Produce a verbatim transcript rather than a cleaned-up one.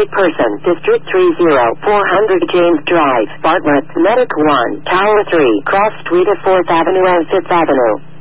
Sick person. District three zero four hundred James Drive. Bartlett. Medic one. Tower three. Cross Street of fourth Avenue and fifth Avenue.